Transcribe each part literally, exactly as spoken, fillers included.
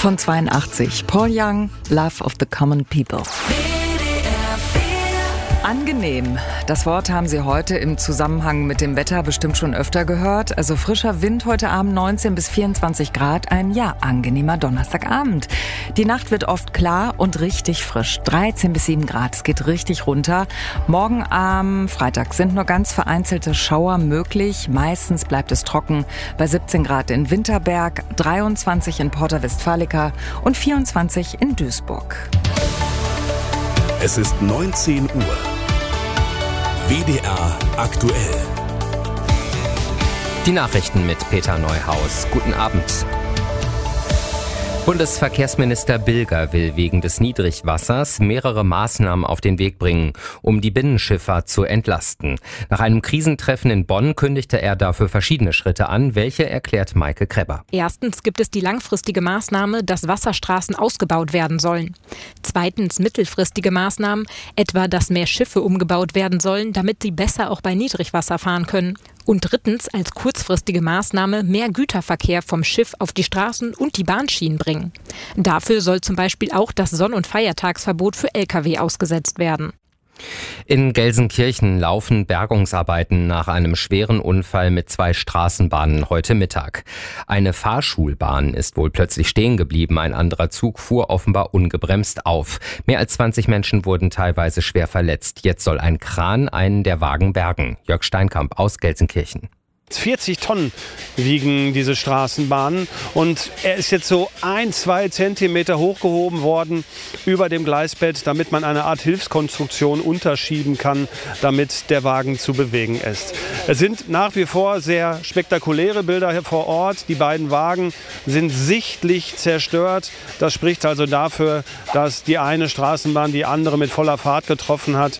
von zweiundachtzig. Paul Young, Love of the Common People. Angenehm. Das Wort haben Sie heute im Zusammenhang mit dem Wetter bestimmt schon öfter gehört. Also frischer Wind heute Abend, neunzehn bis vierundzwanzig Grad. Ein, ja, angenehmer Donnerstagabend. Die Nacht wird oft klar und richtig frisch. dreizehn bis sieben Grad. Es geht richtig runter. Morgen am Freitag sind nur ganz vereinzelte Schauer möglich. Meistens bleibt es trocken. Bei siebzehn Grad in Winterberg, dreiundzwanzig in Porta Westfalica und vierundzwanzig in Duisburg. Es ist neunzehn Uhr. W D R aktuell. Die Nachrichten mit Peter Neuhaus. Guten Abend. Bundesverkehrsminister Bilger will wegen des Niedrigwassers mehrere Maßnahmen auf den Weg bringen, um die Binnenschifffahrt zu entlasten. Nach einem Krisentreffen in Bonn kündigte er dafür verschiedene Schritte an. Welche erklärt Maike Krebber? Erstens gibt es die langfristige Maßnahme, dass Wasserstraßen ausgebaut werden sollen. Zweitens mittelfristige Maßnahmen, etwa dass mehr Schiffe umgebaut werden sollen, damit sie besser auch bei Niedrigwasser fahren können. Und drittens als kurzfristige Maßnahme mehr Güterverkehr vom Schiff auf die Straßen und die Bahnschienen bringen. Dafür soll zum Beispiel auch das Sonn- und Feiertagsverbot für L K W ausgesetzt werden. In Gelsenkirchen laufen Bergungsarbeiten nach einem schweren Unfall mit zwei Straßenbahnen heute Mittag. Eine Fahrschulbahn ist wohl plötzlich stehen geblieben, ein anderer Zug fuhr offenbar ungebremst auf. Mehr als zwanzig Menschen wurden teilweise schwer verletzt. Jetzt soll ein Kran einen der Wagen bergen. Jörg Steinkamp aus Gelsenkirchen. vierzig Tonnen wiegen diese Straßenbahnen und er ist jetzt so ein, zwei Zentimeter hochgehoben worden über dem Gleisbett, damit man eine Art Hilfskonstruktion unterschieben kann, damit der Wagen zu bewegen ist. Es sind nach wie vor sehr spektakuläre Bilder hier vor Ort. Die beiden Wagen sind sichtlich zerstört. Das spricht also dafür, dass die eine Straßenbahn die andere mit voller Fahrt getroffen hat.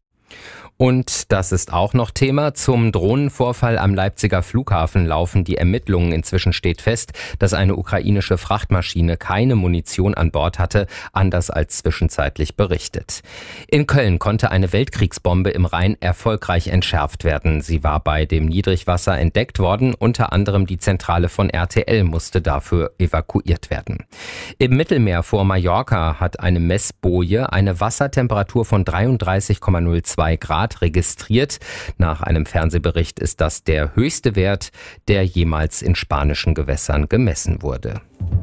Und das ist auch noch Thema. Zum Drohnenvorfall am Leipziger Flughafen laufen die Ermittlungen. Inzwischen steht fest, dass eine ukrainische Frachtmaschine keine Munition an Bord hatte, anders als zwischenzeitlich berichtet. In Köln konnte eine Weltkriegsbombe im Rhein erfolgreich entschärft werden. Sie war bei dem Niedrigwasser entdeckt worden. Unter anderem die Zentrale von R T L musste dafür evakuiert werden. Im Mittelmeer vor Mallorca hat eine Messboje eine Wassertemperatur von dreiunddreißig Komma null zwei Grad registriert. Nach einem Fernsehbericht ist das der höchste Wert, der jemals in spanischen Gewässern gemessen wurde.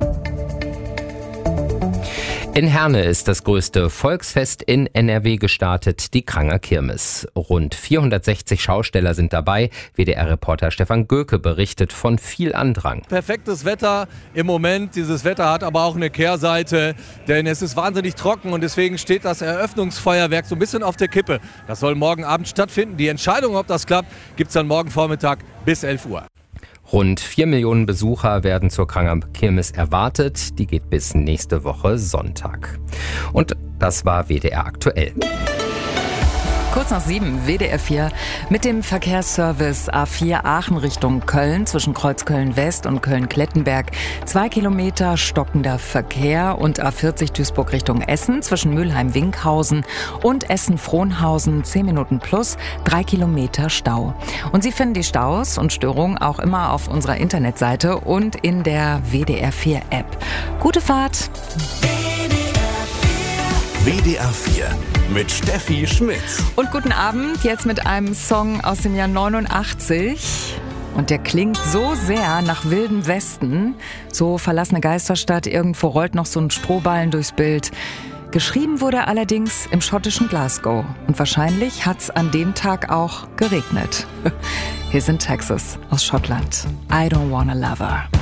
In Herne ist das größte Volksfest in N R W gestartet, die Kranger Kirmes. Rund vierhundertsechzig Schausteller sind dabei. W D R-Reporter Stefan Göke berichtet von viel Andrang. Perfektes Wetter im Moment. Dieses Wetter hat aber auch eine Kehrseite, denn es ist wahnsinnig trocken und deswegen steht das Eröffnungsfeuerwerk so ein bisschen auf der Kippe. Das soll morgen Abend stattfinden. Die Entscheidung, ob das klappt, gibt es dann morgen Vormittag bis elf Uhr. Rund vier Millionen Besucher werden zur Kranger Kirmes erwartet. Die geht bis nächste Woche Sonntag. Und das war W D R aktuell. Kurz nach sieben, W D R vier, mit dem Verkehrsservice A vier Aachen Richtung Köln zwischen Kreuzköln West und Köln-Klettenberg. Zwei Kilometer stockender Verkehr und A vierzig Duisburg Richtung Essen zwischen Mülheim-Winkhausen und Essen-Frohnhausen. Zehn Minuten plus, drei Kilometer Stau. Und Sie finden die Staus und Störungen auch immer auf unserer Internetseite und in der W D R vier App. Gute Fahrt! W D R vier mit Steffi Schmidt. Und guten Abend, jetzt mit einem Song aus dem Jahr neunundachtzig. Und der klingt so sehr nach Wildem Westen. So verlassene Geisterstadt, irgendwo rollt noch so ein Strohballen durchs Bild. Geschrieben wurde er allerdings im schottischen Glasgow. Und wahrscheinlich hat's an dem Tag auch geregnet. Hier sind Texas aus Schottland. I don't wanna love her.